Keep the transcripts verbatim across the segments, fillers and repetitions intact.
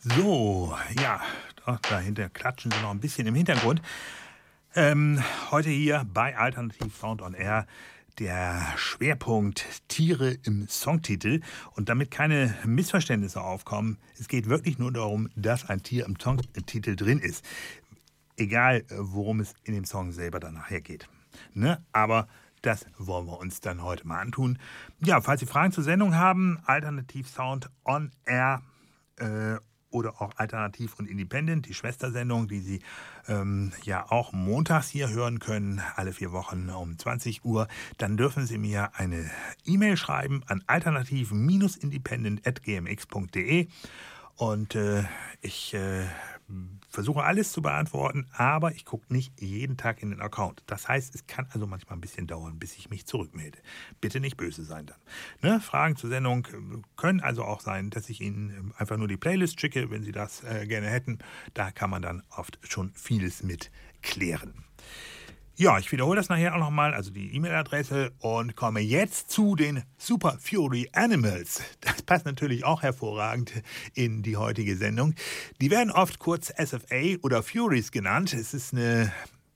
So, ja, doch, dahinter klatschen sie noch ein bisschen im Hintergrund. Ähm, heute hier bei Alternativ Sound on Air der Schwerpunkt Tiere im Songtitel. Und damit keine Missverständnisse aufkommen, es geht wirklich nur darum, dass ein Tier im Songtitel drin ist. Egal, worum es in dem Song selber dann nachher geht. Ne? Aber das wollen wir uns dann heute mal antun. Ja, falls Sie Fragen zur Sendung haben, Alternativ Sound on Air äh, oder auch Alternativ und Independent, die Schwestersendung, die Sie ähm, ja auch montags hier hören können, alle vier Wochen um zwanzig Uhr, dann dürfen Sie mir eine E-Mail schreiben an alternativ independent at g m x punkt d e und äh, ich äh, versuche alles zu beantworten, aber ich gucke nicht jeden Tag in den Account. Das heißt, es kann also manchmal ein bisschen dauern, bis ich mich zurückmelde. Bitte nicht böse sein dann. Ne? Fragen zur Sendung können also auch sein, dass ich Ihnen einfach nur die Playlist schicke, wenn Sie das äh, gerne hätten. Da kann man dann oft schon vieles mit klären. Ja, ich wiederhole das nachher auch nochmal, also die E-Mail-Adresse, und komme jetzt zu den Super Fury Animals. Das passt natürlich auch hervorragend in die heutige Sendung. Die werden oft kurz S F A oder Furies genannt. Es ist eine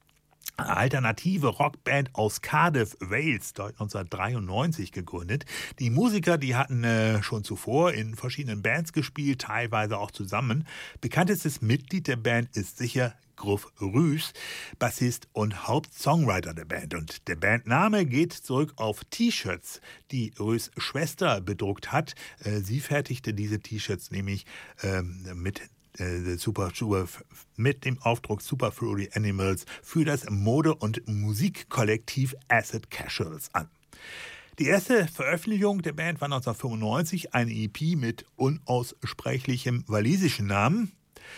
alternative Rockband aus Cardiff, Wales, neunzehnhundertdreiundneunzig gegründet. Die Musiker, die hatten äh, schon zuvor in verschiedenen Bands gespielt, teilweise auch zusammen. Bekanntestes Mitglied der Band ist sicher Gruff Rhys, Bassist und Hauptsongwriter der Band. Und der Bandname geht zurück auf T-Shirts, die Rhys Schwester bedruckt hat. Äh, sie fertigte diese T-Shirts nämlich ähm, mit Super, super, mit dem Aufdruck Super Fury Animals für das Mode- und Musikkollektiv Acid Casuals an. Die erste Veröffentlichung der Band war neunzehnhundertfünfundneunzig, eine E P mit unaussprechlichem walisischen Namen.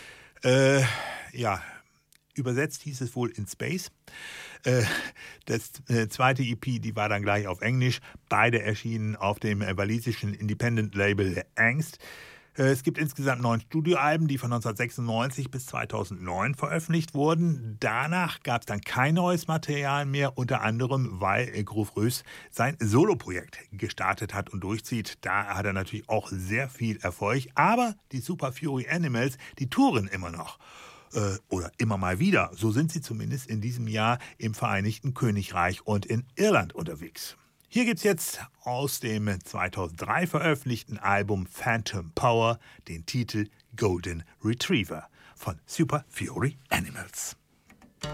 Äh, ja, übersetzt hieß es wohl In Space. Äh, das äh, zweite E P, die war dann gleich auf Englisch. Beide erschienen auf dem äh, walisischen Independent-Label Angst. Es gibt insgesamt neun Studioalben, die von neunzehnhundertsechsundneunzig bis zweitausendneun veröffentlicht wurden. Danach gab es dann kein neues Material mehr, unter anderem, weil Gruff Rhys sein Soloprojekt gestartet hat und durchzieht. Da hat er natürlich auch sehr viel Erfolg. Aber die Super Fury Animals, die touren immer noch. Äh, oder immer mal wieder. So sind sie zumindest in diesem Jahr im Vereinigten Königreich und in Irland unterwegs. Hier gibt's jetzt aus dem zweitausenddrei veröffentlichten Album Phantom Power den Titel Golden Retriever von Super Fury Animals.